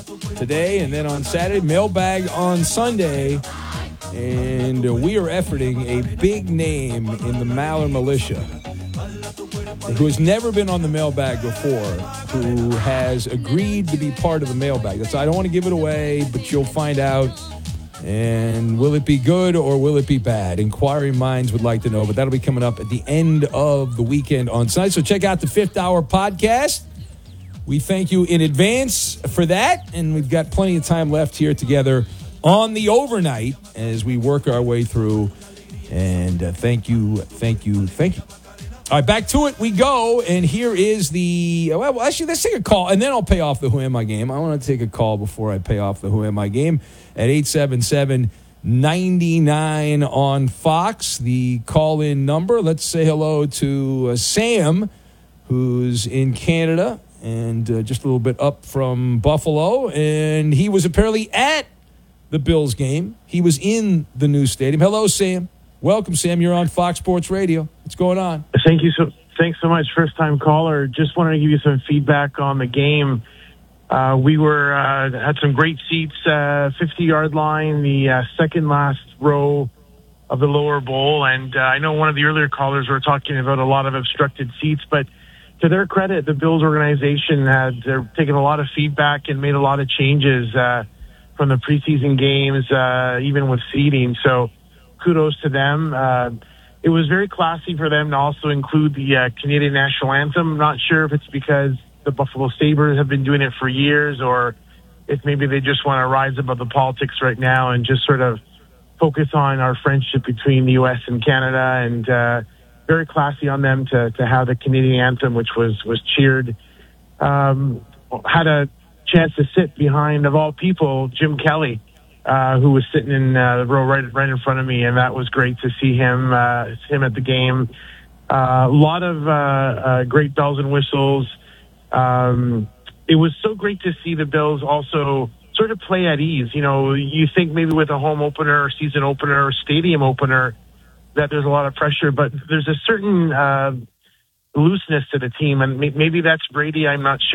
today, and then on Saturday, mailbag on Sunday. And we are efforting a big name in the Maller Militia who has never been on the mailbag before, who has agreed to be part of the mailbag. So I don't want to give it away, but you'll find out. And will it be good or will it be bad? Inquiring minds would like to know, but that'll be coming up at the end of the weekend on Sunday. So check out the Fifth Hour podcast. We thank you in advance for that, and we've got plenty of time left here together on the overnight as we work our way through. And thank you. All right, back to it we go, and here is the... Well, actually, let's take a call, and then I'll pay off the Who Am I game. I want to take a call before I pay off the Who Am I game at 877-99 on Fox, the call-in number. Let's say hello to Sam, who's in Canada, and just a little bit up from Buffalo, and he was apparently at the Bills game. He was in the new stadium. Hello, Sam. Welcome, Sam. You're on Fox Sports Radio. What's going on? Thanks so much, first-time caller. Just wanted to give you some feedback on the game. We had some great seats, 50-yard line, the second last row of the lower bowl. And I know one of the earlier callers were talking about a lot of obstructed seats, but to their credit, the Bills organization they're taking a lot of feedback and made a lot of changes from the preseason games, even with seating. So kudos to them. It was very classy for them to also include the Canadian national anthem. Not sure if it's because the Buffalo Sabres have been doing it for years, or if maybe they just want to rise above the politics right now and just sort of focus on our friendship between the U.S. and Canada. And very classy on them to have the Canadian anthem, which was cheered. Had a chance to sit behind, of all people, Jim Kelly, who was sitting in the row right in front of me, and that was great to see him at the game. A lot of great bells and whistles. It was so great to see the Bills also sort of play at ease. You know, you think maybe with a home opener, or season opener, or stadium opener, that there's a lot of pressure, but there's a certain looseness to the team, and maybe that's Brady. I'm not sure.